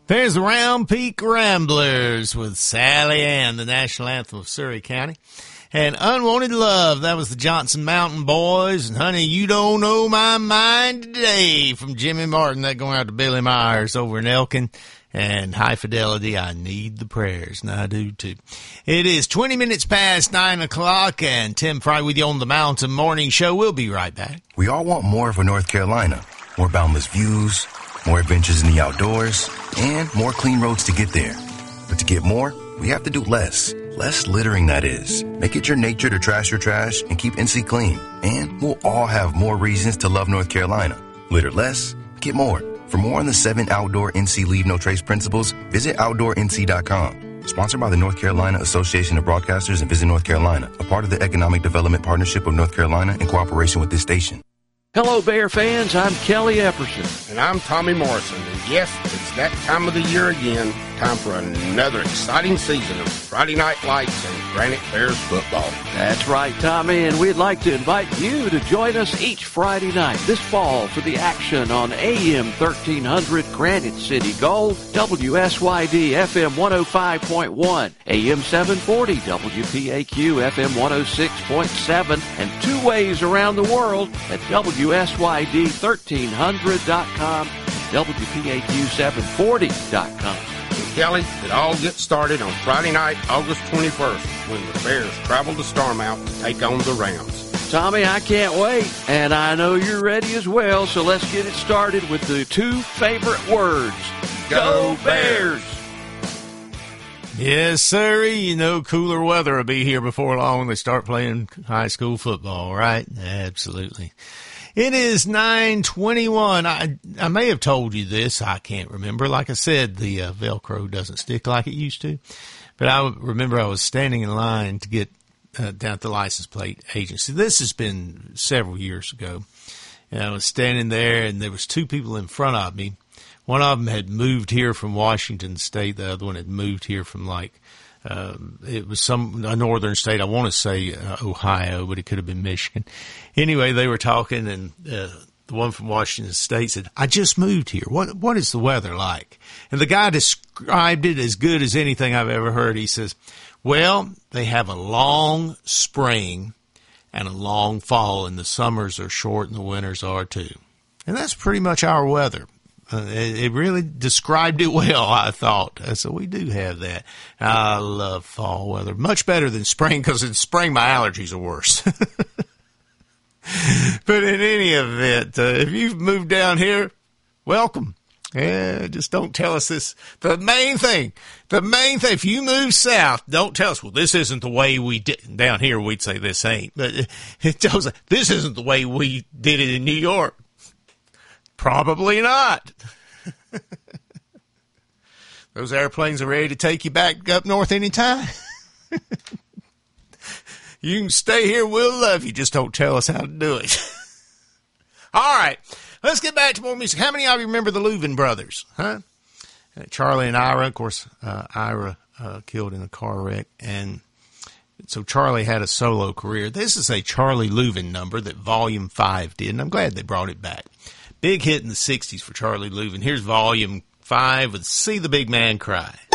There's the Round Peak Ramblers with Sally Ann, the national anthem of Surrey County. And Unwanted Love, that was the Johnson Mountain Boys. And Honey, You Don't Know My Mind Today from Jimmy Martin. That going out to Billy Myers over in Elkin. And High Fidelity, I Need the Prayers. And I do too. It is 20 minutes past 9 o'clock, and Tim Fry with you on the Mountain Morning Show. We'll be right back. We all want more for North Carolina. More boundless views, more adventures in the outdoors, and more clean roads to get there. But to get more, we have to do less. Less littering, that is. Make it your nature to trash your trash and keep NC clean. And we'll all have more reasons to love North Carolina. Litter less, get more. For more on the 7 outdoor NC Leave No Trace principles, visit OutdoorNC.com. Sponsored by the North Carolina Association of Broadcasters and Visit North Carolina, a part of the Economic Development Partnership of North Carolina in cooperation with this station. Hello, Bear fans. I'm Kelly Epperson. And I'm Tommy Morrison. And yes, it's that time of the year again. Time for another exciting season of Friday Night Lights and Granite Bears football. That's right, Tommy. And we'd like to invite you to join us each Friday night this fall for the action on AM 1300 Granite City Gold, WSYD FM 105.1, AM 740 WPAQ FM 106.7, and 2 ways around the world at WSYD1300.com and WPAQ740.com. And Kelly, it all gets started on Friday night, August 21st, when the Bears travel to Starmount to take on the Rams. Tommy, I can't wait, and I know you're ready as well, so let's get it started with the 2 favorite words. Go Bears! Yes, sir. You know, cooler weather will be here before long. They start playing high school football, right? Absolutely. It is 9:21. I may have told you this. I can't remember. Like I said, the Velcro doesn't stick like it used to. But I remember I was standing in line to get down at the license plate agency. This has been several years ago. And I was standing there, and there was 2 people in front of me. One of them had moved here from Washington State. The other one had moved here from it was a northern state. I want to say Ohio, but it could have been Michigan. Anyway, they were talking, and the one from Washington State said, I just moved here. What is the weather like? And the guy described it as good as anything I've ever heard. He says, well, they have a long spring and a long fall, and the summers are short and the winters are too. And that's pretty much our weather. It really described it well, I thought. So we do have that. I love fall weather. Much better than spring, because in spring my allergies are worse. But in any event, if you've moved down here, welcome. Yeah, just don't tell us this. The main thing, if you move south, don't tell us, well, this isn't the way we did. Down here, we'd say this ain't. But it tells us, this isn't the way we did it in New York. Probably not. Those airplanes are ready to take you back up north anytime. You can stay here. We'll love you. Just don't tell us how to do it. All right. Let's get back to more music. How many of you remember the Louvin brothers? Huh? Charlie and Ira. Of course, Ira killed in a car wreck. And so Charlie had a solo career. This is a Charlie Louvin number that Volume 5 did, and I'm glad they brought it back. Big hit in the 60s for Charlie Louvin. Here's Volume 5 with See the Big Man Cry.